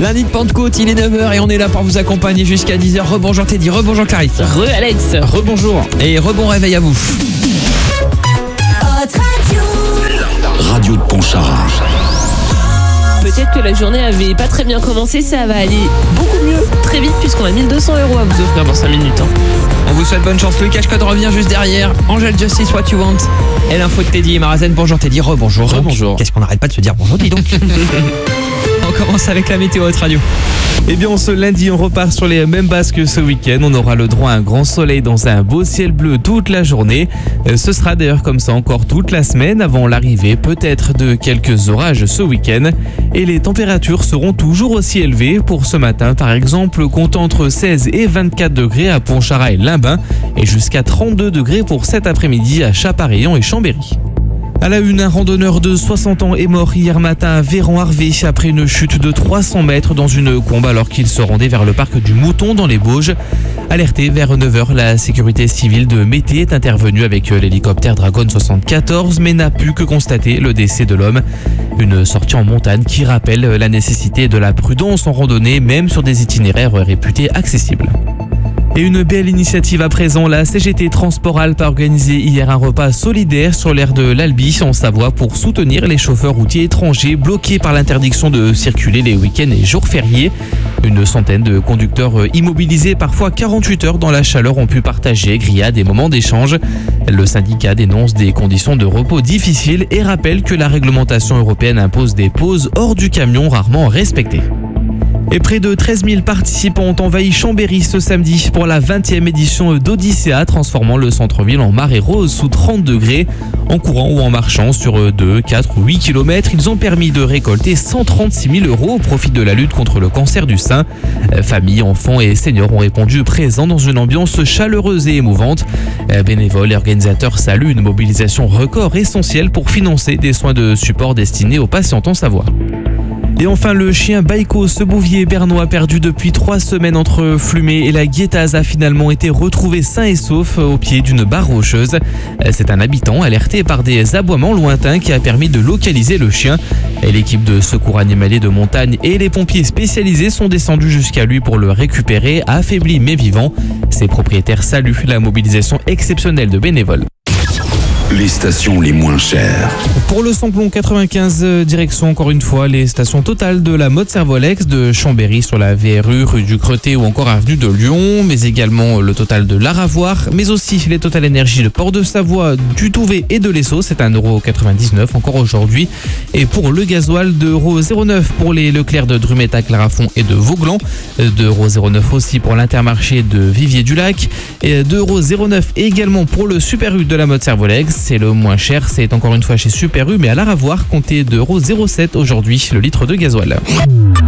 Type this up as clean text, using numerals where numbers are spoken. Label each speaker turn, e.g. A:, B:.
A: Lundi de Pentecôte, il est 9h et on est là pour vous accompagner jusqu'à 10h. Rebonjour Teddy, rebonjour Clarisse.
B: Alex.
A: Rebonjour. Et rebon réveil à vous.
C: Radio de Pontcharra.
B: Peut-être que la journée avait pas très bien commencé, ça va aller beaucoup mieux très vite puisqu'on a 1 200 € à vous offrir dans 5 minutes.
A: On vous souhaite bonne chance. Le cash code revient juste derrière. Angèle Justice, What You Want. Et l'info de Teddy et Marazen. Bonjour Teddy, rebonjour.
D: Rebonjour.
A: Qu'est-ce qu'on n'arrête pas de se dire bonjour, dis donc. On commence avec la météo Hot Radio.
D: Eh bien, ce lundi, on repart sur les mêmes bases que ce week-end. On aura le droit à un grand soleil dans un beau ciel bleu toute la journée. Ce sera d'ailleurs comme ça encore toute la semaine avant l'arrivée peut-être de quelques orages ce week-end. Et les températures seront toujours aussi élevées. Pour ce matin, par exemple, comptant entre 16 et 24 degrés à Pontcharra et Limbin et jusqu'à 32 degrés pour cet après-midi à Chapareillan et Chambéry. À la une, un randonneur de 60 ans est mort hier matin à Véran-Harvé après une chute de 300 mètres dans une combe alors qu'il se rendait vers le parc du Mouton dans les Bauges. Alerté vers 9h, la sécurité civile de Mété est intervenue avec l'hélicoptère Dragon 74 mais n'a pu que constater le décès de l'homme. Une sortie en montagne qui rappelle la nécessité de la prudence en randonnée même sur des itinéraires réputés accessibles. Et une belle initiative à présent, la CGT Transport Alpes a organisé hier un repas solidaire sur l'aire de l'Albi en Savoie pour soutenir les chauffeurs routiers étrangers bloqués par l'interdiction de circuler les week-ends et jours fériés. Une centaine de conducteurs immobilisés, parfois 48 heures dans la chaleur, ont pu partager grillades et moments d'échange. Le syndicat dénonce des conditions de repos difficiles et rappelle que la réglementation européenne impose des pauses hors du camion rarement respectées. Et près de 13 000 participants ont envahi Chambéry ce samedi pour la 20e édition d'Odyssea, transformant le centre-ville en marée rose sous 30 degrés. En courant ou en marchant sur 2, 4 ou 8 km, ils ont permis de récolter 136 000 € au profit de la lutte contre le cancer du sein. Familles, enfants et seniors ont répondu présents dans une ambiance chaleureuse et émouvante. Bénévoles et organisateurs saluent une mobilisation record essentielle pour financer des soins de support destinés aux patients en Savoie. Et enfin, le chien Baïko, ce bouvier bernois perdu depuis 3 semaines entre Flumé et la Guétaz, a finalement été retrouvé sain et sauf au pied d'une barre rocheuse. C'est un habitant alerté par des aboiements lointains qui a permis de localiser le chien. Et l'équipe de secours animalier de montagne et les pompiers spécialisés sont descendus jusqu'à lui pour le récupérer, affaibli mais vivant. Ses propriétaires saluent la mobilisation exceptionnelle de bénévoles.
C: Les stations les moins chères.
D: Pour le samplon 95, direction encore une fois les stations Total de la Motte-Servolex, de Chambéry sur la VRU, rue du Creté ou encore avenue de Lyon, mais également le Total de l'Aravoir, mais aussi les Total Énergie de Port-de-Savoie, du Touvet et de l'Esso, c'est 1,99 € encore aujourd'hui. Et pour le gasoil, 2,09 € pour les Leclerc de Drumetta, Clarafond et de Vauglan, 2,09 € aussi pour l'Intermarché de Vivier-du-Lac, et 2,09 € également pour le Super U de la Motte-Servolex. C'est le moins cher, c'est encore une fois chez Super U, mais à l'Aravoir, comptez 2,07 € aujourd'hui le litre de gasoil.